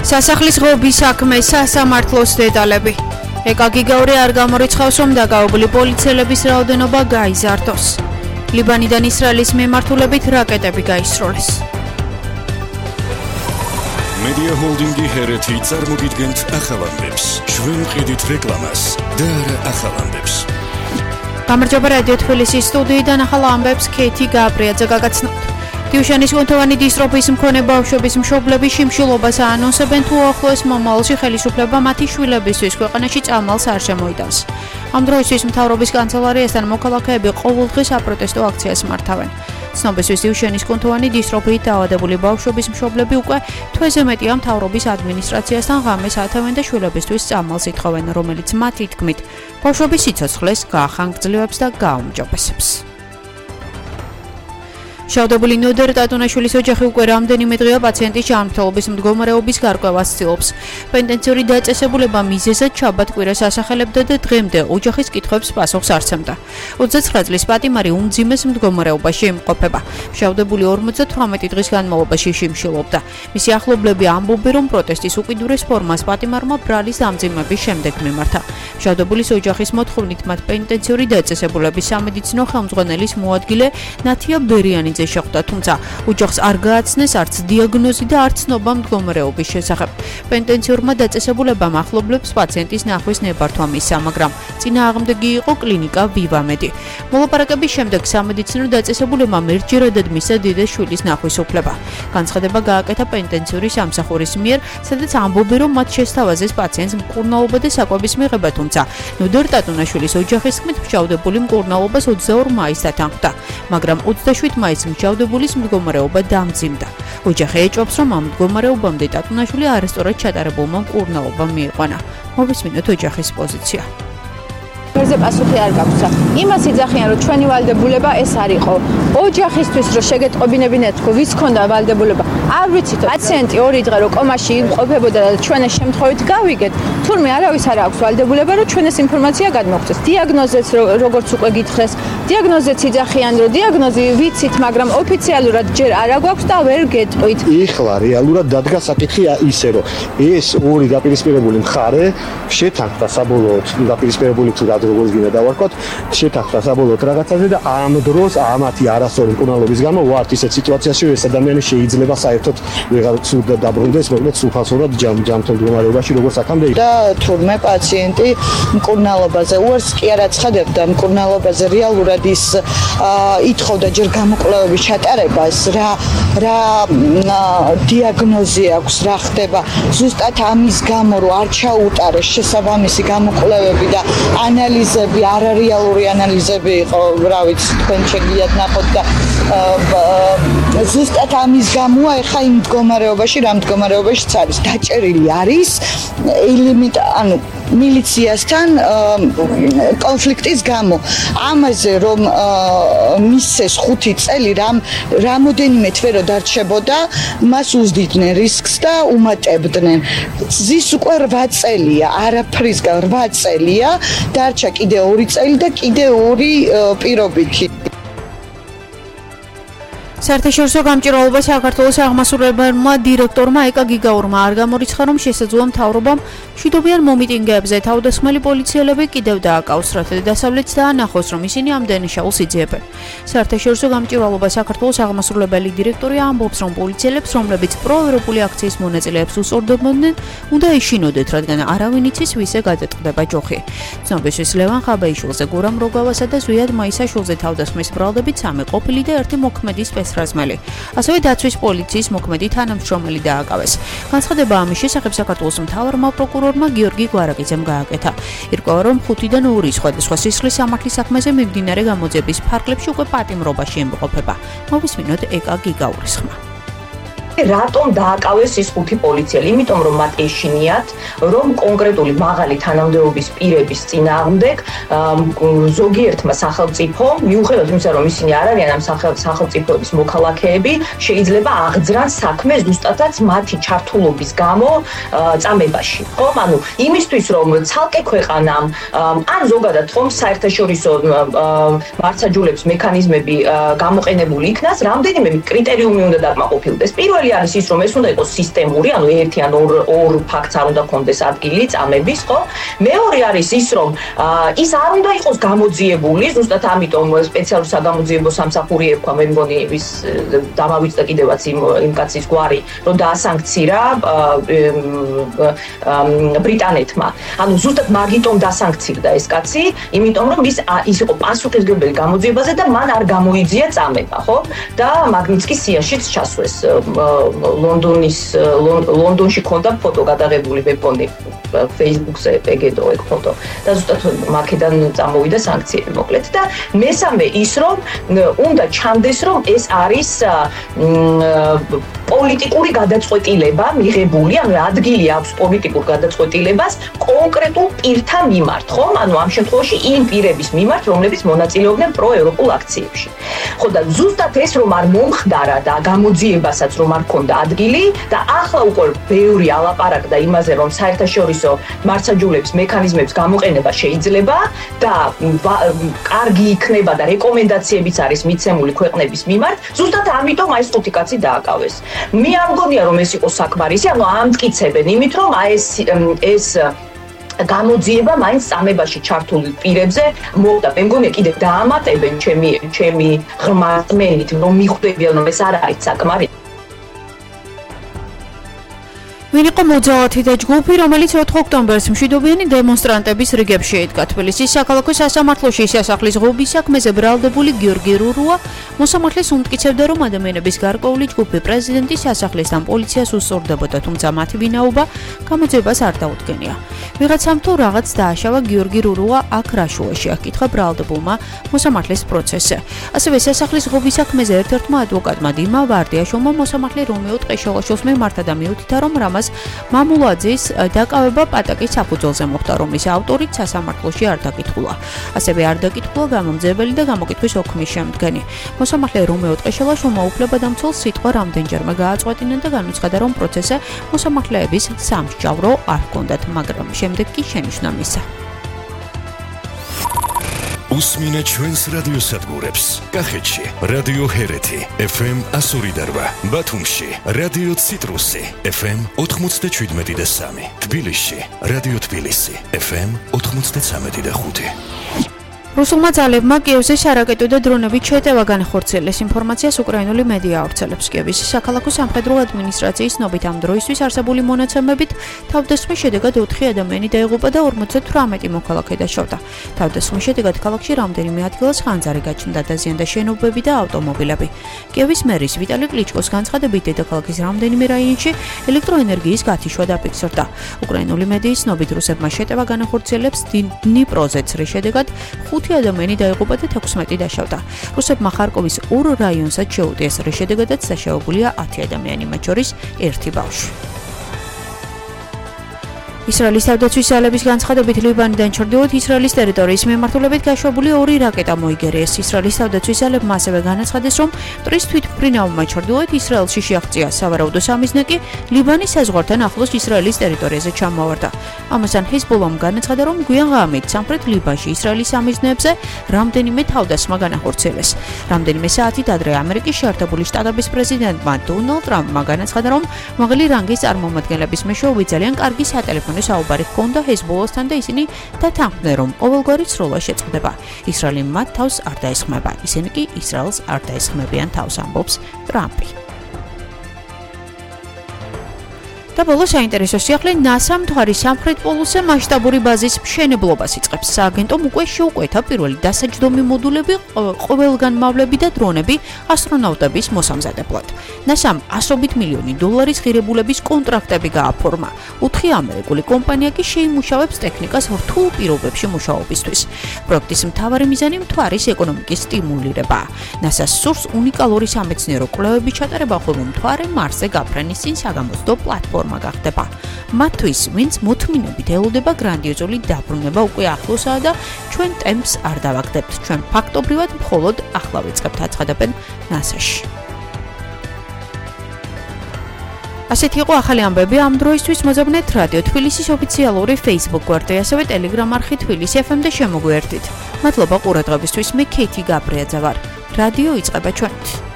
სასახლის ღობის საქმე სასამართლოს დეტალები. ეკაგიგაური არ გამორიცხავს, რომ დაკავებული პოლიციელების რაოდენობა გაიზარდოს. ლიბანიდან ისრაელის მიმართულებით რაკეტები გაისროლეს. Media Holding-ი ჰერეთი წარმოგიდგენთ ახალამდებს. ჩვენ ვყიდით რეკლამას და არა ახალამდებს. გამარჯობა რადიო თბილისის სტუდიიდან ახალ ამბებს ქეთი გაბრიაძე გაგაცნობთ. დიუშანის კუნთოვანი დისტროფიის მქონე ბავშვების მშობლები შიმშილობას აანონსებენ, თუ ახლოს მომავალში ხელისუფლება მათი შვილებისთვის ქვეყანაში წამალს არ შემოიტანს. ამ დროისთვის მთავრობის კანცელარიასთან მოქალაქეები ყოველდღე საპროტესტო აქციას მართავენ. ცნობისთვის დიუშანის კუნთოვანი დისტროფიით დაავადებული ბავშვების მშობლები უკვე თვეზე მეტია მთავრობის ადმინისტრაციასთან ღამეს ათევენ და შვილებისთვის წამალს ითხოვენ, რომელიც მათი თქმით ბავშვების სიცოცხლეს გაახანგრძლივებს და გააუმჯობესებს. შავდებული ნოდერ ტატუნაშვილის ოჯახი უკვე რამდენიმე დღეა პაციენტის ჯანმრთელობის მდგომარეობის გარკვევას ცდილობს. პენტენციური დაწესებულება მიზეზად შაბათ-კვირას ასახელებდა და დღემდე ოჯახის კითხვებს პასუხს არცემდა. 29 წლის პატიმარი უმძიმეს მდგომარეობაში იმყოფება. შავდებული 58 დღის განმავლობაში შიმშილობდა. მისი ახლობლები ამბობენ, რომ პროტესტის უკიდურეს ფორმას პატიმარმა ბრალის დამძიმების შემდეგ მიმართა. შავდებულის ოჯახის მოთხოვნით მათ პენტენციური დაწესებულების სამედიცინო ხელმძღვანელის მოადგილე ნათია ბერიანიძე შეხვდა, თუმცა ოჯახს არ გააცნეს არც დიაგნოზი და არც ცნობა მდგომარეობის შესახებ. პენტენციურმა დაწესებულებამ ახლობლებს პაციენტის ნახვის ნებართვა მისცა, მაგრამ წინააღმდეგი იყო კლინიკა ვივამედი. მოლაპარაკების შემდეგ სამედიცინო დაწესებულებამ ერთჯერადად მისცა დედა შვილის ნახვის უფლება. განცხადება გააკეთა პენტენციური სამსახურის მიერ, სადაც ამბობენ, რომ მათ შესთავაზეს პაციენტს მკურნალობა და საკვების მიღება, თუმცა ნოდერ ტატუნაშვილის ოჯახის თქმით მჟავდებული მკურნალობას 22 მაისს დათანხმდა, მაგრამ 27 მაისს მჟავდებულის მდგომარეობა დამძიმდა. ოჯახი ეჭვობს, რომ ამ მდგომარეობამდე ტატუნაშვილი არასწორად ჩატარებულმა მკურნალობამ მიიყვანა. მოვისმინოთ ოჯახის პოზიცია. მერზე პასუხი არ გაქვს. იმას იძახიან, რომ ჩვენი ვალდებულება ეს არ იყო. ოჯახისთვის რომ შეგეტყობინებინათ, რომ ვის ქონდა ვალდებულება. არ ვიცით, პაციენტი 2 დღე რო კომაში იმყოფებოდა და ჩვენ ეს შემთხვევით გავიგეთ, თურმე არავის არ აქვს ვალდებულება, რომ ჩვენ ეს ინფორმაცია გადმოგცეს. დიაგნოზეც როგორც უკვე გითხრეს, დიაგნოზეც იძახიან, რომ დიაგნოზი ვიცით, მაგრამ ოფიციალურად ჯერ არ აგვაქვს და ვერ გეტყვით. ეხლა რეალურად დადგა საკითხი ისე, რომ ეს ორი დაპირისპირებული მხარე შეთანხმდა საბოლოოდ დაპირისპირებული თუ როგორც გინდა დავარქვათ, შეთანხმდა საბოლოოდ რაღაცაზე და ამ დროს ამათი არასწორი მკურნალობის გამო ვართ ისეთ სიტუაციაში, რომ ეს ადამიანი შეიძლება საერთოდ ვეღარ ცუდ დაბრუნდეს, მოკლედ სულხასურად ჯანმრთელ მდგომარეობაში როგორც აქამდე და თურმე პაციენტი მკურნალობაზე უარს კი არ აცხადებდა მკურნალობაზე რეალურად ის ითხოვდა ჯერ გამოკვლევების ჩატარებას, რა დიაგნოზი აქვს, რა ხდება ზუსტად ამის გამო რომ არ ჩაუტარეს შესაბამისი გამოკვლევები და ანალიზები, არარეალური ანალიზები იყო, რა ვიცი, თქვენ შეგიძლიათ ნახოთ და ზუსტად ამის გამოა ეხა იმ მდგომარეობაში, რა მდგომარეობაშიც არის. დაჭერილი არის ანუ მილიციასთან კონფლიქტის გამო. ამაზე რომ მისცეს 5 წელი რამოდენიმე თვე რო დარჩებოდა, მას უზდიდნენ რისკს და უმატებდნენ. ზის უკვე 8 წელია, არაფრისგან 8 წელია, დარჩა კიდე 2 წელი და კიდე 2 პირობითი. საერთაშორისო გამჭირვალობა საქართველოს აღმასრულებელმა დირექტორმა ეკაგიგაურმა არ გამორიცხა, რომ შესაძლოა მთავრობამ მშვიდობიან მომიტინგეებზე თავდასხმელი პოლიციელები კიდევ დააკავსრათ და დასავლეთს დაანახოს, რომ ისინი ამ დანაშაულს იძიებენ. საერთაშორისო გამჭირვალობა საქართველოს აღმასრულებელი დირექტორი ამბობს, რომ პოლიციელებს, რომლებიც პროევროპული აქციის მონაწილეებს უსწორდებოდნენ, უნდა ეშინოდეთ, რადგან არავინ იცის ვისე გადაწყდება ჯოხი. ცნობისთვის ლევან ხაბაიშვილზე, გურამ როგავასა და ზვიად მაისაშვილზე თავდასხმის ბრალდებით 3 ყოფილი და 1 მოქმედი რაზმელი. ასევე დაცვის პოლიციის მოქმედი თანამშრომელი დააკავეს. განცხადება ამის შესახებ საქართველოს მთავარმა პროკურორმა გიორგი გვარაკიძემ გააკეთა. ირკვევა, რომ 5-დან 2 სხვადასხვა სისხლის სამართლის საქმეზე მიმდინარე გამოძიების ფარგლებში უკვე პატიმრობაში იმყოფება. მოვისმინოთ ეკაგიგაურის ხმა. რატომ დააკავეს ის 5 პოლიციელი? იმიტომ რომ მათ ეშინიათ, რომ კონკრეტული მაღალი თანამდებობის პირების წინააღმდეგ ზოგიერთმა სახელმწიფომ, მიუხედავად იმისა, რომ ისინი არ არიან ამ სახელმწიფოების მოქალაქეები, შეიძლება აღძრან საქმე ზუსტადაც მათი ჩართულობის გამო წამებაში. ხომ? ანუ იმისთვის, რომ ცალკე ქვეყანამ ან ზოგადად ხომ საერთაშორისო მართლმსაჯულების მექანიზმები გამოყენებული იქნას, რამდენიმე კრიტერიუმი უნდა დაკმაყოფილდეს. პირველი პირველი არის ის, რომ ეს უნდა იყოს სისტემური, ანუ ერთი ან ორ ფაქტს არ უნდა კონდეს ადგილი წამების, ხო? მეორე არის ის, რომ ის არ უნდა იყოს გამოძიებული, ზუსტად ამიტომ სპეციალურ საგამოძიებო სამსახური ერქვა, მე მგონი ის დამავიწყდა კიდევაც იმ კაცის გვარი, რომ დაასანქცირა ბრიტანეთმა. ანუ ზუსტად მაგიტომ დასანქცირდა ეს კაცი, იმიტომ რომ ის იყო პასუხისმგებელი გამოძიებაზე და მან არ გამოიძია წამება, ხო? და მაგნიცკის სიაშიც ჩასვეს. ლონდონში ქონდა ფოტო გადაღებული, მე მგონი Facebook-ზე ეგედო ეგ ფოტო. და ზუსტად მაქედან წამოვიდა სანქციები მოკლედ და მესამე ის რომ უნდა ჩანდეს რომ ეს არის პოლიტიკური გადაწყვეტილება მიღებული, ანუ ადგილი აქვს პოლიტიკურ გადაწყვეტილებას კონკრეტულ პირთა მიმართ, ხო? ანუ ამ შემთხვევაში იმ პირების მიმართ, რომლებიც მონაწილეობდნენ პროევროპულ აქციებში. ხო და ზუსტად ეს რომ არ მომხდარა და გამოძიებასაც რომ არ ქონდა ადგილი და ახლა უკვე ბევრი ალაპარაკდა იმაზე, რომ საერთაშორისო მარცხაჯულების მექანიზმების გამოყენება შეიძლება და კარგი იქნება და რეკომენდაციებიც არის მიცემული ქვეყნების მიმართ, ზუსტად ამიტომ აი ეს 5 კაცი დააკავეს. მე არ მგონია რომ ეს იყო საკმარისი, ანუ ამტკიცებენ იმით რომ ეს გამოძიება მაინც წამებაში ჩართული პირებზე მოხდა. მე მგონია კიდევ დაამატებენ ჩემი ღრმა რწმენით რომ მიხვდებიან რომ ეს არ არის საკმარისი. ვინ იყო მოძალათი და ჯგუფი, რომელიც 4 ოქტომბერს მშვიდობიანი დემონსტრანტების რიგებში ედგა თბილისის საქალაქო სასამართლოში სასახლის ღობის საქმეზე ბრალდებული გიორგი რურუა მოსამართლეს უმტკიცებდა, რომ ადამიანების გარკვეული ჯგუფი პრეზიდენტის სასახლესთან პოლიციას უსწორდებოდა, თუმცა მათი ვინაობა გამოძიებას არ დაუდგენია. ვიღაცამ თუ რაღაც დააშავა გიორგი რურუა აქ რაშუაში, აკითხა ბრალდებულმა მოსამართლეს პროცესზე. ასევე სასახლის ღობის საქმეზე ერთ-ერთმა ადვოკატმა დიმა ვარდიაშვილმა მოსამართლე რომეო ტყეშოვაშვილს მიმართა და მიუთითა, რომ რამას მამულაძის დაკავება პატაკის საფუძველზე მოხდა, რომლის ავტორიც სასამართლოში არ დაკითხულა. ასევე არ დაკითხულა გამომძიებელი და გამოკითხვის ოქმის შემდგენი. მოსამართლე რომეო ტყეშოვაშვილმა უფლებადამცველს სიტყვა რამდენჯერმე გააწყვეტინა და განუცხადა, რომ პროცესზე მოსამართლეების სამსჯავრო არ ჰქონდათ, მაგრამ შემდეგ კი შენიშვნა მისცა. უსმინე ჩვენს რადიოსადგურებს. კახეთში რადიო ჰერეთი FM 102.8, ბათუმში რადიო ციტრუსი FM 97.3, თბილისში რადიო თბილისი FM 93.5. რუსულმა ძალებმა კიევზე სარაკეტო და დრონებით შეტევა განახორციელეს. ინფორმაციას უკრაინული მედია ავრცელებს. კიევის საქალაქო სამხედრო ადმინისტრაციის ცნობით ამ დროისთვის არსებული მონაცემებით თავდასხმის შედეგად 4 ადამიანი დაიღუპა და 58 მოქალაქე დაშავდა. თავდასხმის შედეგად ქალაქში რამდენიმე ადგილას ხანძარი გაჩნდა, დაზიანდა შენობები და ავტომობილები. კიევის მერის ვიტალი კლიჩკოს განცხადებით, დედაქალაქის რამდენიმე რაიონში ელექტროენერგიის გათიშვა დაფიქსირდა. უკრაინული მედიის ცნობით რუსებმა შეტევა განახორციელებს დნიპროზეც, რის შედეგად 5 ადამიანი დაიღუპა და 16 დაშავდა. რუსებმა ხარკოვის 2 რაიონსაც შეუტიეს, რის შედეგადაც დაშავებულია 10 ადამიანი, მათ შორის 1 ბავშვი. ისრაელის თავდაცვის ძალების განცხადებით ლიბანიდან ჩრდილოეთ ისრაელის ტერიტორიის მიმართულებით გაშვებული 2 რაკეტა მოიგერიეს. ისრაელის თავდაცვის ძალებმა ასევე განაცხადეს, რომ მტრის თვითმფრინავმა ჩრდილოეთ ისრაელში შეაღწია. სავარაუდო სამიზნე კი ლიბანის საზღვართან ახლოს ისრაელის ტერიტორიაზე ჩამოვარდა. ამასთან ჰეზბოლამ განაცხადა, რომ გვიან ღამით სამხრეთ ლიბანში ისრაელის სამიზნეებზე რამდენიმე თავდასხმა განახორციელეს. რამდენიმე საათით ადრე ამერიკის შეერთებული შტატების პრეზიდენტმა დონალდ ტრამპმა განაცხადა, რომ მაღალი რანგის წარმომადგენლების მეშვეობით ძალიან კარგი სატელეფონო საუბარი ჰქონდა ჰეზბოლასთან და ისინი დათანხმდნენ, რომ ყოველგვარი სროლა შეწყდება. ისრაელი მათ თავს არ დაესხმება, ისინი კი ისრაელს არ დაესხმებიან თავს, ამბობს ტრამპი. და ბოლოს საინტერესო სიახლე, NASA მთვარის სამხრეთ პოლუსზე მასშტაბური ბაზის მშენებლობას იწყებს. სააგენტომ უკვე შეუკვეთა პირველი დასაჯდომი მოდულები, ყველგანმავლები და დრონები ასტრონავტების მოსამზადებლად. NASA-მ $100 მილიონი ღირებულების კონტრაქტები გააფორმა. 4 ამერიკული კომპანია კი შეიმუშავებს ტექნიკას რთულ პირობებში მუშაობისთვის. პროექტის მთავარი მიზანი მთვარის ეკონომიკის სტიმულირებაა. NASA-ს სურს უნიკალური სამეცნიერო კვლევები ჩატარება, ხოლო მთვარე მარსზე გაფრენის წინ საგამოცდო პლატფორმა გახდება. მათთვის, ვინც მოთმინებით ელოდება გრანდიოზული დაბრუნება უკვე ახლოსაა და ჩვენ ტემპს არ დავაგდებთ. ჩვენ ფაქტობრივად მხოლოდ ახლა ვიწყებთ, აცხადებენ NASA-ში. ასეთი იყო ახალი ამბები ამ დროისთვის. მოძებნეთ რადიო თბილისის ოფიციალური Facebook გვერდი, ასევე Telegram არხი თბილისი FM და შემოგვიერთდით. მადლობა ყურადღებისთვის. მე ქეითი გაბრიაძე ვარ. რადიო იწყება ჩვენით.